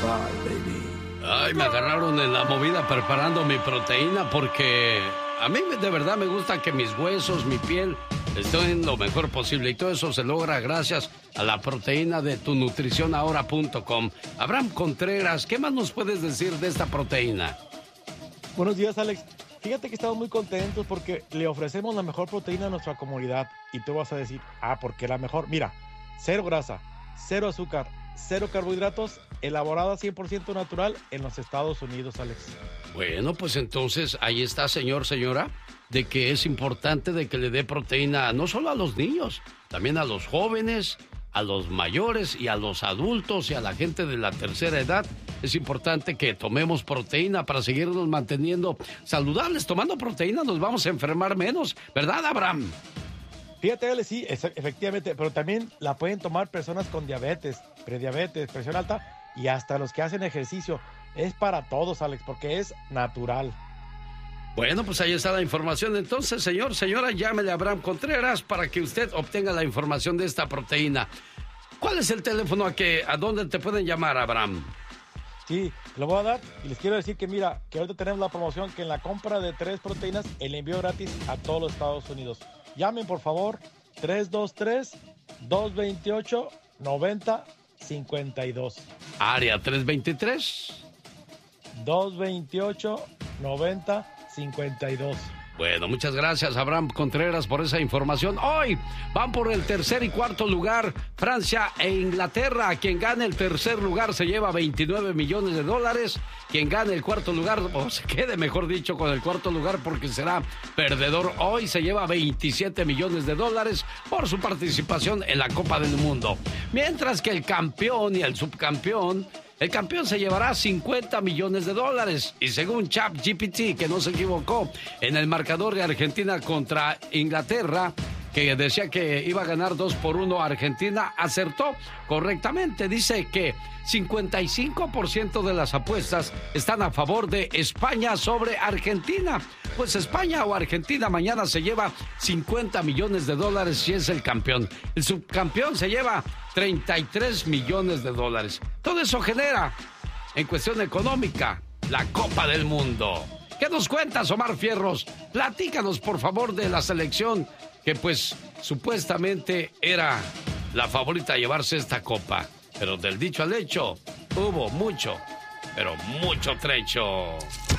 baby. Ay, me agarraron en la movida preparando mi proteína porque a mí de verdad me gusta que mis huesos, mi piel estén lo mejor posible y todo eso se logra gracias a la proteína de tunutricionahora.com. Abraham Contreras, ¿qué más nos puedes decir de esta proteína? Buenos días, Alex. Fíjate que estamos muy contentos porque le ofrecemos la mejor proteína a nuestra comunidad y tú vas a decir, ¿por qué la mejor? Mira, cero grasa, cero azúcar, cero carbohidratos, elaborada 100% natural en los Estados Unidos, Alex. Bueno, pues entonces ahí está, señora, de que es importante de que le dé proteína no solo a los niños, también a los jóvenes, a los mayores y a los adultos y a la gente de la tercera edad. Es importante que tomemos proteína para seguirnos manteniendo saludables. Tomando proteína nos vamos a enfermar menos, ¿verdad, Abraham? Fíjate, Alex, sí, efectivamente, pero también la pueden tomar personas con diabetes, prediabetes, presión alta y hasta los que hacen ejercicio. Es para todos, Alex, porque es natural. Bueno, pues ahí está la información. Entonces, señora, llámele a Abraham Contreras para que usted obtenga la información de esta proteína. ¿Cuál es el teléfono a dónde te pueden llamar, Abraham? Sí, lo voy a dar y les quiero decir que mira, que ahorita tenemos la promoción que en la compra de 3 proteínas, el envío gratis a todos los Estados Unidos. Llamen, por favor, 323-228-9052. Área 323. 228-9052. Bueno, muchas gracias, Abraham Contreras, por esa información. Hoy van por el tercer y cuarto lugar Francia e Inglaterra. Quien gane el tercer lugar se lleva $29 millones. Quien gane el cuarto lugar, o se quede, mejor dicho, con el cuarto lugar porque será perdedor hoy, se lleva $27 millones por su participación en la Copa del Mundo. Mientras que el campeón y el subcampeón... El campeón se llevará $50 millones. Y según ChatGPT, que no se equivocó en el marcador de Argentina contra Inglaterra, que decía que iba a ganar 2-1 Argentina, acertó correctamente. Dice que 55% de las apuestas están a favor de España sobre Argentina. Pues España o Argentina mañana se lleva $50 millones si es el campeón. El subcampeón se lleva $33 millones. Todo eso genera, en cuestión económica, la Copa del Mundo. ¿Qué nos cuentas, Omar Fierros? Platícanos, por favor, de la selección que, pues, supuestamente era la favorita a llevarse esta copa. Pero del dicho al hecho, hubo mucho, pero mucho trecho.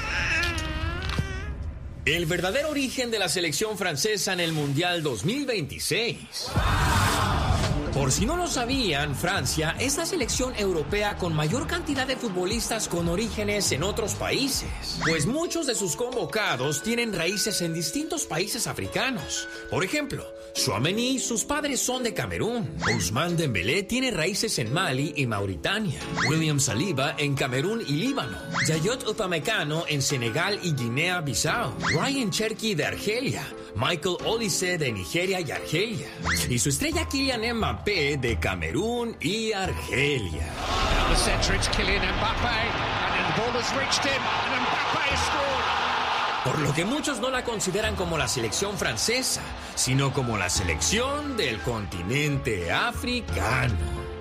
El verdadero origen de la selección francesa en el Mundial 2026. Por si no lo sabían, Francia es la selección europea con mayor cantidad de futbolistas con orígenes en otros países, pues muchos de sus convocados tienen raíces en distintos países africanos. Por ejemplo, Tchouaméni, sus padres son de Camerún. Ousmane Dembélé tiene raíces en Mali y Mauritania. William Saliba en Camerún y Líbano. Yayot Upamecano en Senegal y Guinea-Bissau. Ryan Cherki de Argelia. Michael Olise de Nigeria y Argelia. Y su estrella Kylian Mbappé de Camerún y Argelia. The center, it's Kylian Mbappé, and the ball has reached him, and Mbappé has scored. Por lo que muchos no la consideran como la selección francesa, sino como la selección del continente africano.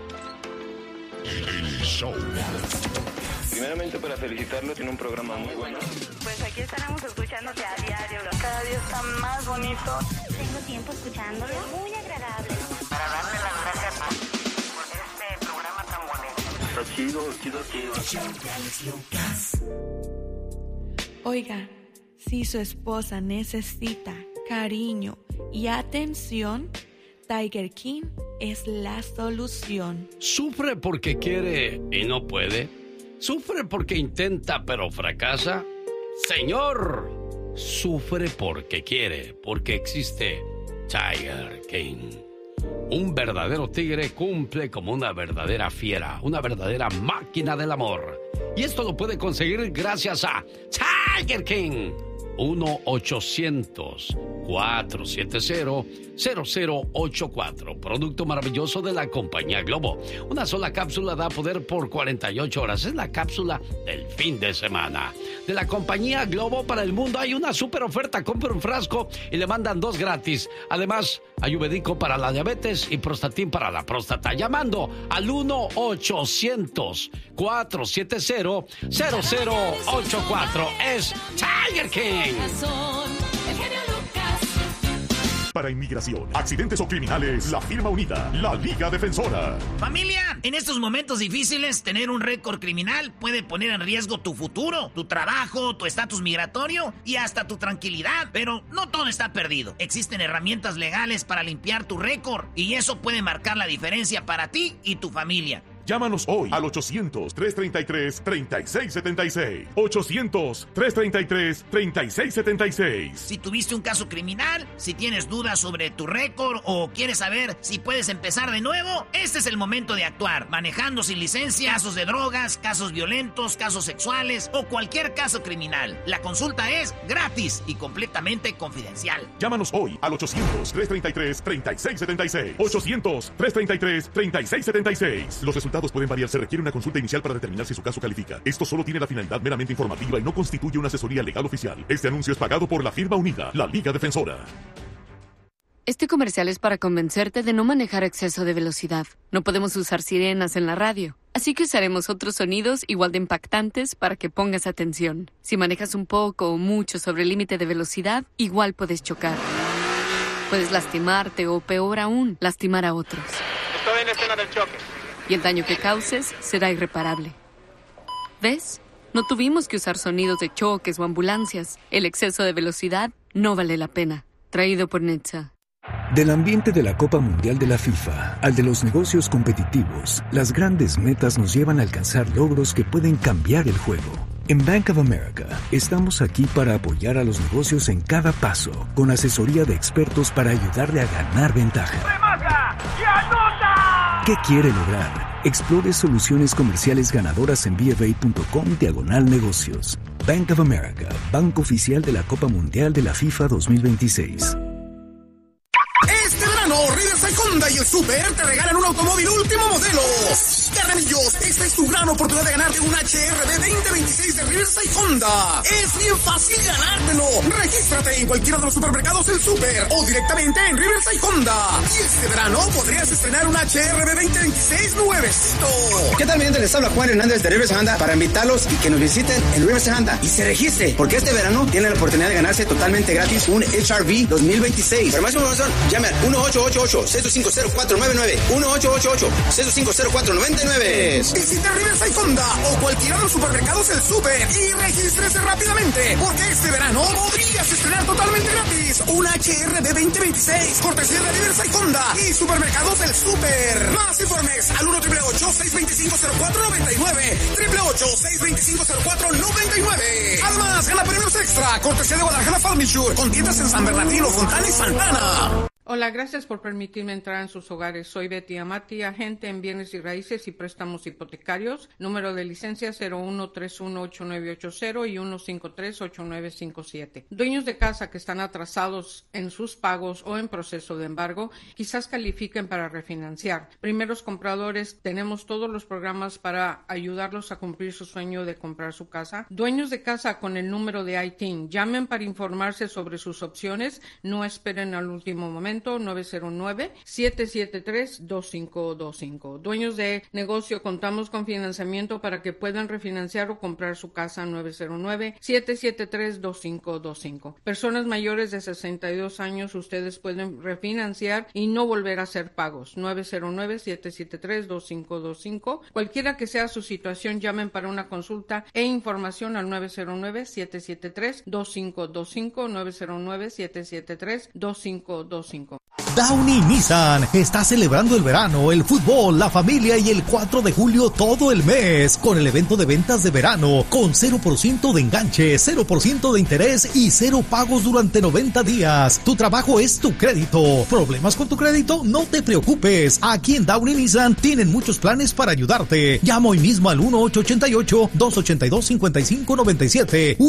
El show. Primeramente para felicitarlo, tiene un programa muy bueno. Pues aquí estaremos escuchándote a diario. Cada día está más bonito. Tengo tiempo escuchándolo. Muy agradable. Para darle las gracias por este programa tan bonito. Está chido. Oiga, si su esposa necesita cariño y atención, Tiger King es la solución. ¿Sufre porque quiere y no puede? ¿Sufre porque intenta pero fracasa? Señor, sufre porque quiere, porque existe Tiger King. Un verdadero tigre cumple como una verdadera fiera, una verdadera máquina del amor. Y esto lo puede conseguir gracias a Tiger King. 1-800-470-0084. Producto maravilloso de la compañía Globo. Una sola cápsula da poder por 48 horas. Es la cápsula del fin de semana. De la compañía Globo para el mundo hay una super oferta. Compra un frasco y le mandan 2 gratis. Además, ayurvédico para la diabetes y Prostatin para la próstata. Llamando al 1-800-470-0084. Es Tiger King. Para inmigración, accidentes o criminales, la firma unida, la Liga Defensora. Familia, en estos momentos difíciles, tener un récord criminal puede poner en riesgo tu futuro, tu trabajo, tu estatus migratorio y hasta tu tranquilidad. Pero no todo está perdido. Existen herramientas legales para limpiar tu récord y eso puede marcar la diferencia para ti y tu familia. Llámanos hoy al 800-333-3676. 800-333-3676. Si tuviste un caso criminal, si tienes dudas sobre tu récord o quieres saber si puedes empezar de nuevo, este es el momento de actuar. Manejando sin licencia, casos de drogas, casos violentos, casos sexuales o cualquier caso criminal. La consulta es gratis y completamente confidencial. Llámanos hoy al 800-333-3676. 800-333-3676. Los resultados pueden variar. Se requiere una consulta inicial para determinar si su caso califica. Esto solo tiene la finalidad meramente informativa y no constituye una asesoría legal oficial. Este anuncio es pagado por la firma unida, la Liga Defensora. Este comercial es para convencerte de no manejar a exceso de velocidad. No podemos usar sirenas en la radio, así que usaremos otros sonidos igual de impactantes para que pongas atención. Si manejas un poco o mucho sobre el límite de velocidad, igual puedes chocar. Puedes lastimarte o, peor aún, lastimar a otros. Estoy en la escena del choque. Y el daño que causes será irreparable. ¿Ves? No tuvimos que usar sonidos de choques o ambulancias. El exceso de velocidad no vale la pena. Traído por NHTSA. Del ambiente de la Copa Mundial de la FIFA al de los negocios competitivos, las grandes metas nos llevan a alcanzar logros que pueden cambiar el juego. En Bank of America estamos aquí para apoyar a los negocios en cada paso, con asesoría de expertos para ayudarle a ganar ventaja. ¡Remata y anota! ¿Qué quiere lograr? Explore soluciones comerciales ganadoras en bfa.com/negocios. Bank of America, banco oficial de la Copa Mundial de la FIFA 2026. Este verano, Riverside Honda y el Super te regalan un automóvil último modelo. Carramillos, esta es tu gran oportunidad de ganarte un HRV 2026 de Riverside Honda. Es bien fácil ganártelo. Regístrate en cualquiera de los supermercados El Super o directamente en Riverside Honda. Y este verano podrías estrenar un HRV 2026 nuevecito. ¿Qué tal, mi gente? Les habla Juan Hernández de Riverside Honda para invitarlos y que nos visiten en Riverside Honda y se registren, porque este verano tienen la oportunidad de ganarse totalmente gratis un HRV 2026. Para más información, llame al 1-888-650-499. 1-888-650-499. Visita Riverside Honda o cualquiera de los supermercados El Super y regístrese rápidamente, porque este verano podrías estrenar totalmente gratis un HRV 2026, cortesía de Riverside Honda y supermercados El Super. Más informes al 1-888-625-0499. 888-625-0499. Además, gana premios extra, cortesía de Guadalajara Furniture, con tiendas en San Bernardino, Fontana y Santana. Hola, gracias por permitirme entrar en sus hogares. Soy Betty Amati, agente en bienes y raíces y préstamos hipotecarios. Número de licencia 01318980 y 1538957. Dueños de casa que están atrasados en sus pagos o en proceso de embargo, quizás califiquen para refinanciar. Primeros compradores, tenemos todos los programas para ayudarlos a cumplir su sueño de comprar su casa. Dueños de casa con el número de ITIN, llamen para informarse sobre sus opciones. No esperen al último momento. 909-773-2525. Dueños de negocio, contamos con financiamiento para que puedan refinanciar o comprar su casa. 909-773-2525. Personas mayores de 62 años, ustedes pueden refinanciar y no volver a hacer pagos. 909-773-2525. Cualquiera que sea su situación, llamen para una consulta e información al 909-773-2525. 909-773-2525. Downey Nissan está celebrando el verano, el fútbol, la familia y el 4 de julio todo el mes con el evento de ventas de verano con 0% de enganche, 0% de interés y 0 pagos durante 90 días. Tu trabajo es tu crédito. ¿Problemas con tu crédito? No te preocupes. Aquí en Downey Nissan tienen muchos planes para ayudarte. Llama hoy mismo al 1-888-282-5597.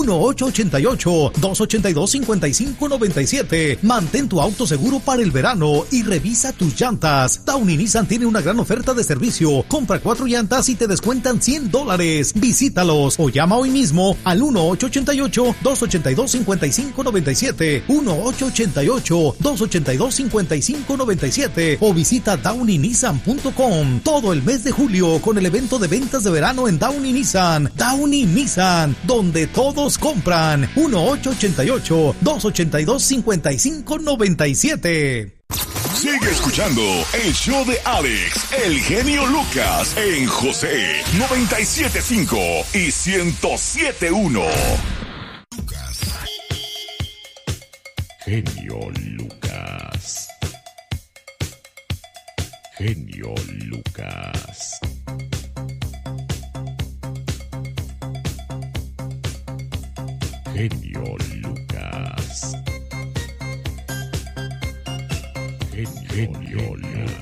1-888-282-5597. Mantén tu auto seguro para el verano y revisa tus llantas. Downey Nissan tiene una gran oferta de servicio. Compra 4 llantas y te descuentan $100. Visítalos o llama hoy mismo al 1-888-282-5597. 1-888-282-5597 o visita downeynissan.com. Todo el mes de julio con el evento de ventas de verano en Downey Nissan. Downey Nissan, donde todos compran. 1-888-282-5597. Sigue escuchando el show de Alex, el genio Lucas, en José 97.5 y 107.1. Genio Lucas. Genio Lucas. Genio Lucas. Genio Lucas.